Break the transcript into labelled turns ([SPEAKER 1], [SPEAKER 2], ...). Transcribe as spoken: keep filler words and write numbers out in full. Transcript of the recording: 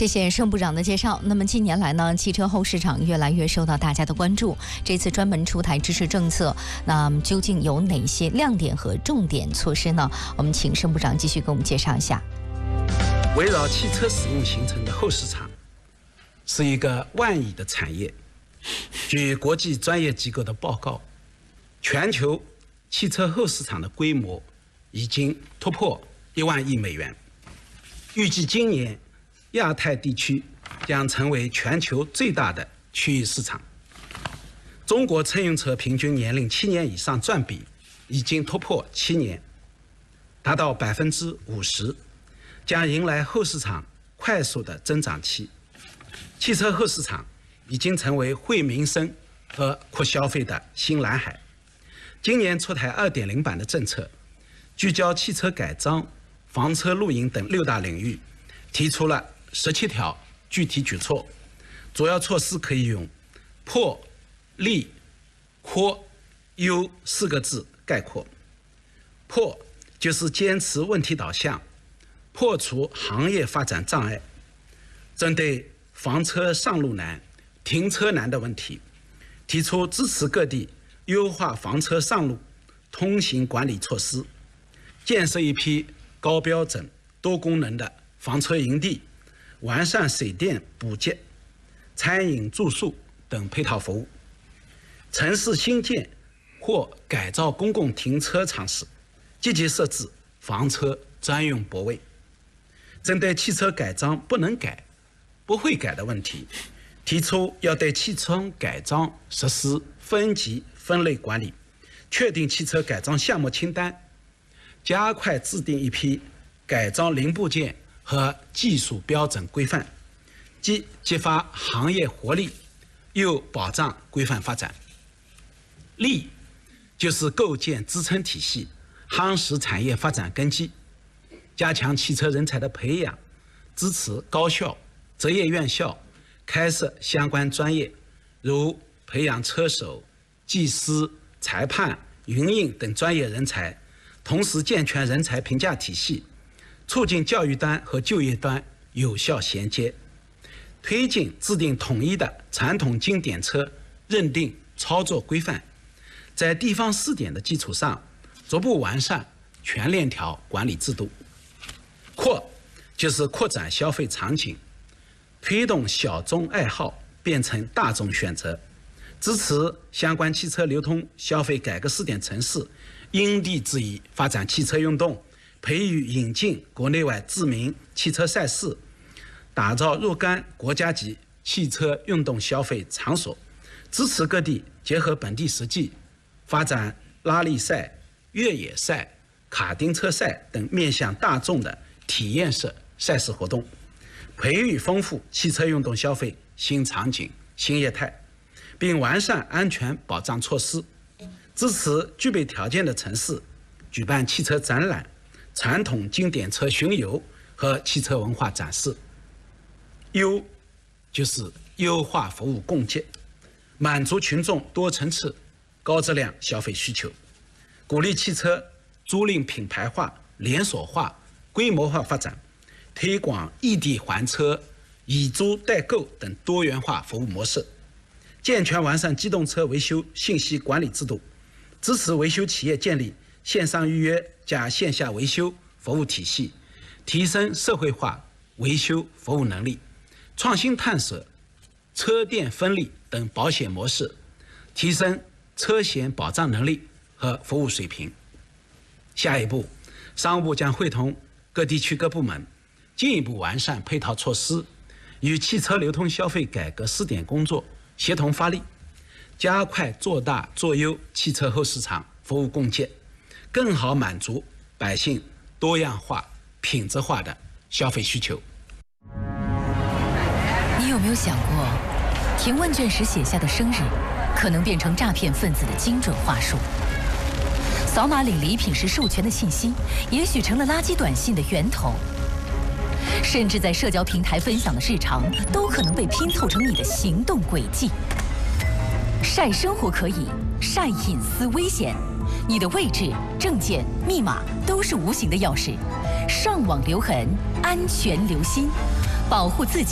[SPEAKER 1] 谢谢盛部长的介绍。那么近年来呢，汽车后市场越来越受到大家的关注。这次专门出台支持政策，那究竟有哪些亮点和重点措施呢？我们请盛部长继续给我们介绍一下。
[SPEAKER 2] 围绕汽车使用形成的后市场，是一个万亿的产业。据国际专业机构的报告，全球汽车后市场的规模已经突破一万亿美元。预计今年亚太地区将成为全球最大的区域市场。中国乘用车平均年龄七年以上占比已经突破七年，达到百分之五十，将迎来后市场快速的增长期。汽车后市场已经成为惠民生和扩消费的新蓝海。今年出台 二点零 版的政策，聚焦汽车改装、房车露营等六大领域，提出了十七条具体举措，主要措施可以用破、立、扩、优四个字概括。破就是坚持问题导向，破除行业发展障碍，针对房车上路难、停车难的问题，提出支持各地优化房车上路通行管理措施，建设一批高标准、多功能的房车营地，完善水电补给、餐饮住宿等配套服务。城市新建或改造公共停车场时，积极设置房车专用泊位。针对汽车改装不能改、不会改的问题，提出要对汽车改装实施分级分类管理，确定汽车改装项目清单，加快制定一批改装零部件和技术标准规范，既激发行业活力，又保障规范发展。立就是构建支撑体系，夯实产业发展根基，加强汽车人才的培养，支持高校、职业院校开设相关专业，如培养车手、技师、裁判、营运等专业人才，同时健全人才评价体系，促进教育端和就业端有效衔接，推进制定统一的传统经典车认定操作规范，在地方试点的基础上，逐步完善全链条管理制度。扩就是扩展消费场景，推动小众爱好变成大众选择，支持相关汽车流通消费改革试点城市因地制宜发展汽车运动，培育引进国内外知名汽车赛事，打造若干国家级汽车运动消费场所，支持各地结合本地实际，发展拉力赛、越野赛、卡丁车赛等面向大众的体验式赛事活动，培育丰富汽车运动消费新场景、新业态，并完善安全保障措施，支持具备条件的城市举办汽车展览、传统经典车巡游和汽车文化展示。优就是优化服务供给，满足群众多层次、高质量消费需求，鼓励汽车租赁品牌化、连锁化、规模化发展，推广异地还车、以租代购等多元化服务模式，健全完善机动车维修信息管理制度，支持维修企业建立线上预约加线下维修服务体系，提升社会化维修服务能力，创新探索车电分离等保险模式，提升车险保障能力和服务水平。下一步，商务部将会同各地区各部门进一步完善配套措施，与汽车流通消费改革试点工作协同发力，加快做大做优汽车后市场服务供给，更好满足百姓多样化、品质化的消费需求。
[SPEAKER 1] 你有没有想过，填问卷时写下的生日，可能变成诈骗分子的精准话术？扫码领礼品时授权的信息，也许成了垃圾短信的源头。甚至在社交平台分享的日常，都可能被拼凑成你的行动轨迹。晒生活可以，晒隐私危险。你的位置、证件、密码都是无形的钥匙，上网留痕，安全留心，保护自己。